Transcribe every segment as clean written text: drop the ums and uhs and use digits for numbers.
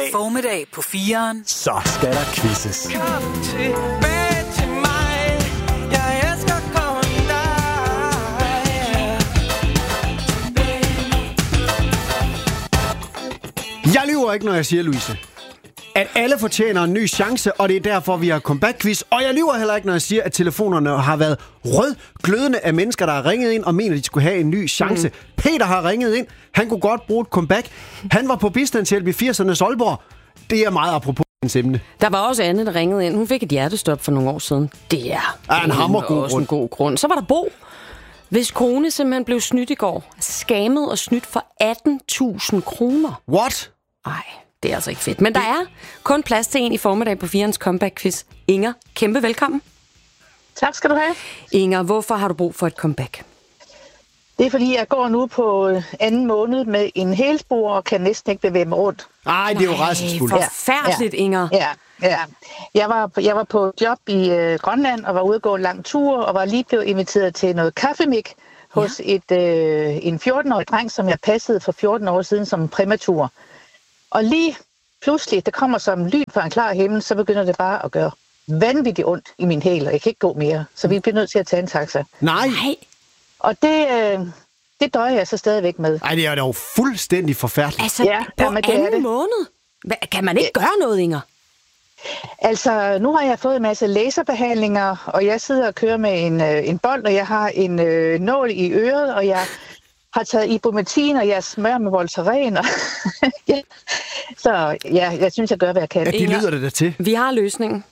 Formiddag på 4'eren. Så skal der quizzes. Kom tilbage til mig. Jeg elsker kun dig. Jeg lyver ikke, når jeg siger, Louise, at alle fortjener en ny chance, og det er derfor, vi har comeback-quiz. Og jeg lyver heller ikke, når jeg siger, at telefonerne har været rødglødende af mennesker, der har ringet ind og mener, at de skulle have en ny chance. Peter har ringet ind. Han kunne godt bruge et comeback. Han var på bistandshjælp i 80'ernes Aalborg. Det er meget apropos hans emne. Der var også Anne, der ringede ind. Hun fik et hjertestop for nogle år siden. Det er en hammergod også en god grund. Så var der Bo, hvis kone simpelthen blev snydt i går. Skammet og snydt for 18.000 kroner. What? Ej, det er altså ikke fedt. Men der er kun plads til en i formiddag på 4'erens comeback-quiz. Inger, kæmpe velkommen. Tak skal du have. Inger, hvorfor har du brug for et comeback? Det er fordi, jeg går nu på anden måned med en hælspor og kan næsten ikke bevæge mig rundt. Ej, det er jo rædselsfuldt. Forfærdeligt, Inger. Ja. Jeg var på job i Grønland og var ude at gå en lang tur og var lige blevet inviteret til noget kaffemik hos en 14-årig dreng, som jeg passede for 14 år siden som præmatur. Og lige pludselig, det kommer som lyn fra en klar himmel, så begynder det bare at gøre vanvittigt ondt i min hæl, og jeg kan ikke gå mere. Så vi bliver nødt til at tage en taxa. Nej. Og det døjer jeg så stadigvæk med. Ej, det er jo fuldstændig forfærdeligt. Altså, på anden måned? Kan man ikke gøre noget, Inger? Altså, nu har jeg fået en masse laserbehandlinger, og jeg sidder og kører med en bold, og jeg har en nål i øret, og jeg har taget ibuprofen, og jeg smører med Voltaren. Så ja, jeg synes, jeg gør, hvad jeg kan. Ja, det lyder det da til. Vi har løsningen.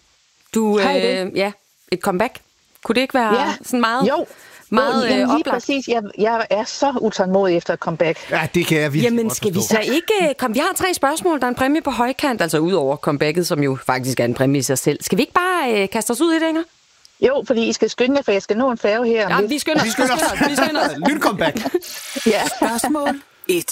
Et comeback. Kunne det ikke være sådan meget... Jo. Meget lige oplagt. Præcis. Jeg er så utålmodig efter et comeback. Ja, det kan jeg virkelig. Jamen, skal vi så ikke... Vi har 3 spørgsmål. Der er en præmie på højkant, altså ud over comebacket, som jo faktisk er en præmie i sig selv. Skal vi ikke bare kaste os ud i det, Inger? Jo, fordi I skal skynde jer, for jeg skal nå en færge her. Ja, vi skynder os. Lyt comeback. Ja. Spørgsmål 1.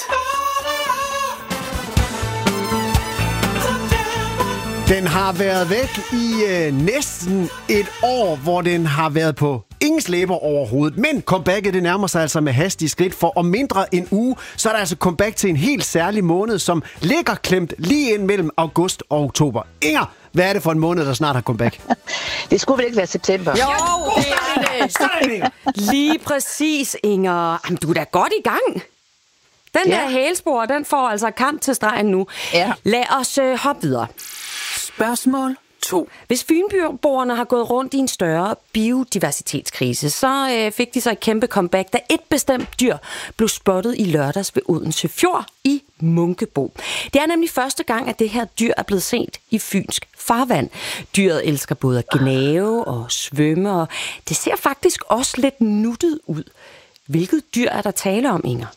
Den har været væk i næsten et år, hvor den har været på ingen slæber overhovedet. Men comebacket, det nærmer sig altså med hastige skridt, for om mindre en uge, så er der altså comeback til en helt særlig måned, som ligger klemt lige ind mellem august og oktober. Inger, hvad er det for en måned, der snart har comeback? Det skulle vel ikke være september? Jo, det er det. Lige præcis, Inger. Jamen, du er da godt i gang. Den der hælspor, den får altså kamp til stregen nu. Ja. Lad os hoppe videre. Spørgsmål 2. Hvis fynboerne har gået rundt i en større biodiversitetskrise, så fik de så et kæmpe comeback, da et bestemt dyr blev spottet i lørdags ved Odense Fjord i Munkebo. Det er nemlig første gang, at det her dyr er blevet set i fynsk farvand. Dyret elsker både at gnave og svømme, og det ser faktisk også lidt nuttet ud. Hvilket dyr er der tale om, Inger?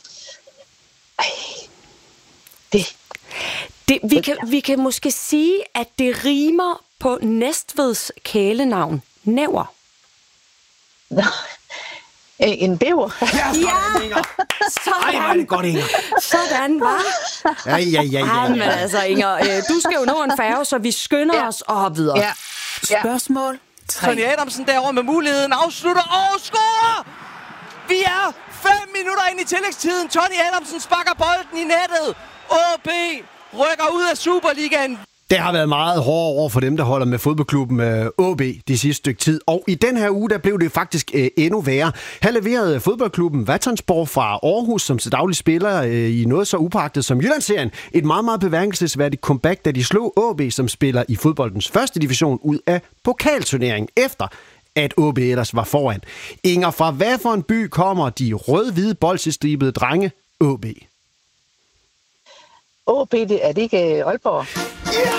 Vi kan måske sige, at det rimer på Næstveds kælenavn Næver. En bæver? Ja! Sådan! Ej, det godt, Inger. Sådan, var. Ja. Men altså, Inger, du skal jo nå en færge, så vi skynder os og hopper videre. Ja. Spørgsmål 3. Tony Adamsen derovre med muligheden afslutter og scorer! Vi er 5 minutter ind i tillægstiden. Tony Adamsen sparker bolden i nettet. OB rykker ud af Superligaen. Det har været meget hårdt over for dem, der holder med fodboldklubben OB de sidste stykke tid. Og i den her uge, der blev det faktisk endnu værre. Her leverede fodboldklubben Vatonsborg fra Aarhus, som til daglig spiller i noget så upagtet som Jyllandsserien, et meget, meget bemærkelsesværdigt comeback, da de slog OB, som spiller i fodboldens første division, ud af pokalturneringen, efter at OB ellers var foran. Inger, fra hvad for en by kommer de rød-hvide bolsjestribede drenge OB? OB, det er det ikke Aalborg? Ja!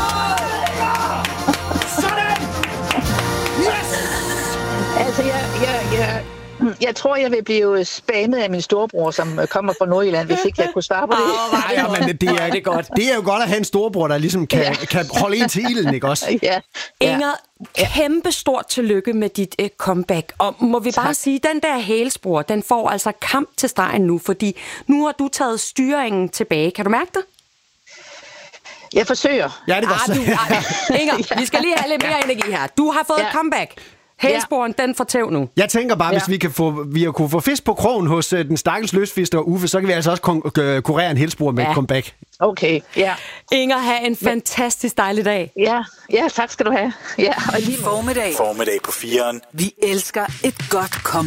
Sådan! Yes! Altså, jeg tror, jeg vil blive spammet af min storebror, som kommer fra Nordjylland, hvis ikke jeg kunne svare på det. Nej, men det er godt. Det er jo godt at have en storebror, der ligesom kan holde en til ilden, ikke også? Ja. Inger, kæmpe stort tillykke med dit comeback. Og må vi bare sige, den der hælspor, den får altså kamp til stregen nu, fordi nu har du taget styringen tilbage. Kan du mærke det? Jeg forsøger. Ja, det var så. Inger, vi skal lige have lidt mere energi her. Du har fået et comeback. Hælsporen, den får tæv nu. Jeg tænker bare, hvis vi kunne få fisk på krogen hos den stakkels løsfisker Uffe, så kan vi altså også kurere en hælspor med et comeback. Okay, ja. Inger, have en fantastisk dejlig dag. Ja, tak skal du have. Ja, og lige Formiddag på 4'eren. Vi elsker et godt comeback.